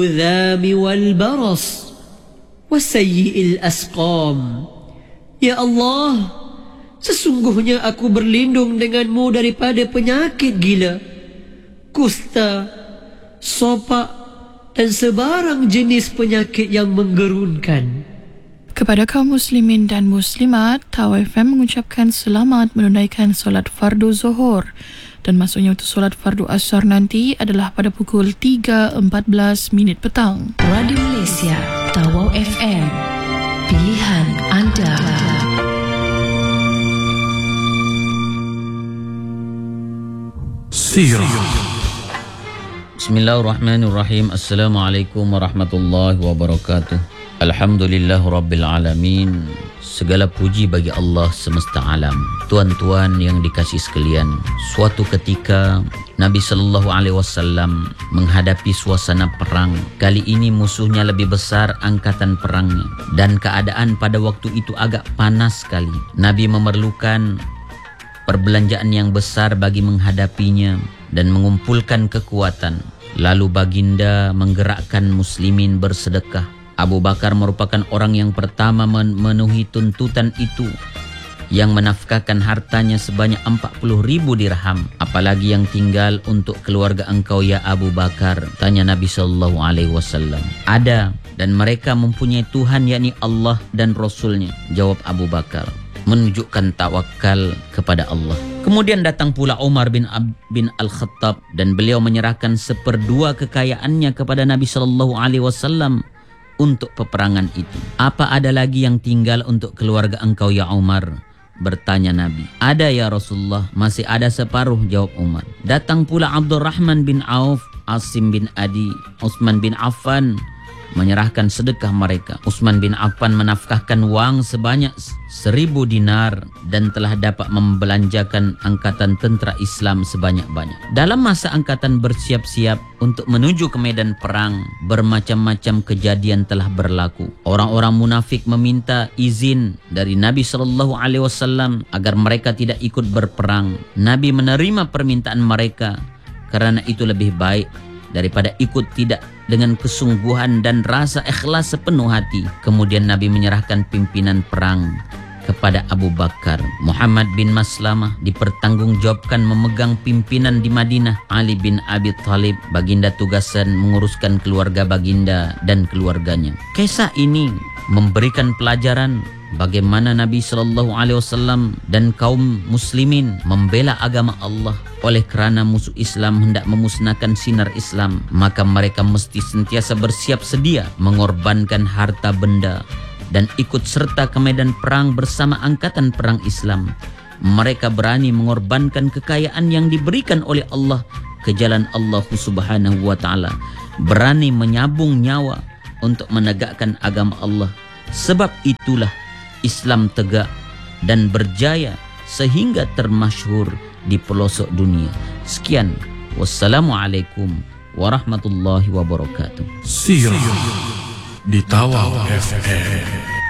الذام والبرص وسيء الأسقام. Ya Allah, sesungguhnya aku berlindung denganmu daripada penyakit gila, kusta, sopak dan sebarang jenis penyakit yang menggerunkan. Kepada kaum muslimin dan muslimat, Tau FM mengucapkan selamat menunaikan solat fardu zuhur, dan masuknya untuk solat fardu asar nanti adalah pada pukul 3.14 petang. Radio Malaysia, Tau FM, pilihan anda. Bismillahirrahmanirrahim. Assalamualaikum warahmatullahi wabarakatuh. Alhamdulillah Rabbil Alamin. Segala puji bagi Allah semesta alam. Tuan-tuan yang dikasihi sekalian, suatu ketika Nabi SAW menghadapi suasana perang. Kali ini musuhnya lebih besar angkatan perangnya, dan keadaan pada waktu itu agak panas sekali. Nabi memerlukan perbelanjaan yang besar bagi menghadapinya dan mengumpulkan kekuatan. Lalu baginda menggerakkan muslimin bersedekah. Abu Bakar merupakan orang yang pertama memenuhi tuntutan itu, yang menafkahkan hartanya sebanyak 40.000 dirham. Apalagi yang tinggal untuk keluarga engkau ya Abu Bakar? Tanya Nabi SAW. Ada, dan mereka mempunyai Tuhan, yakni Allah dan Rasulnya. Jawab Abu Bakar, menunjukkan tawakal kepada Allah. Kemudian datang pula Umar bin Al-Khattab, dan beliau menyerahkan 1/2 kekayaannya kepada Nabi SAW untuk peperangan itu. Apa ada lagi yang tinggal untuk keluarga engkau ya Umar? Bertanya Nabi. Ada ya Rasulullah, masih ada separuh, jawab Umar. Datang pula Abdurrahman bin Auf, Asim bin Adi, Utsman bin Affan, menyerahkan sedekah mereka. Utsman bin Affan menafkahkan wang sebanyak 1.000 dinar dan telah dapat membelanjakan angkatan tentera Islam sebanyak-banyak. Dalam masa angkatan bersiap-siap untuk menuju ke medan perang, bermacam-macam kejadian telah berlaku. Orang-orang munafik meminta izin dari Nabi SAW agar mereka tidak ikut berperang. Nabi menerima permintaan mereka kerana itu lebih baik daripada ikut tidak dengan kesungguhan dan rasa ikhlas sepenuh hati. Kemudian Nabi menyerahkan pimpinan perang kepada Abu Bakar. Muhammad bin Maslamah dipertanggungjawabkan memegang pimpinan di Madinah. Ali bin Abi Thalib, baginda tugasan menguruskan keluarga baginda dan keluarganya. Kisah ini memberikan pelajaran bagaimana Nabi SAW dan kaum muslimin membela agama Allah. Oleh kerana musuh Islam hendak memusnahkan sinar Islam, maka mereka mesti sentiasa bersiap sedia mengorbankan harta benda dan ikut serta ke medan perang bersama angkatan perang Islam. Mereka berani mengorbankan kekayaan yang diberikan oleh Allah ke jalan Allah Subhanahu wa taala, berani menyabung nyawa untuk menegakkan agama Allah. Sebab itulah Islam tegak dan berjaya sehingga termasyhur di pelosok dunia. Sekian, wassalamualaikum warahmatullahi wabarakatuh. Sirah di Tawau FM.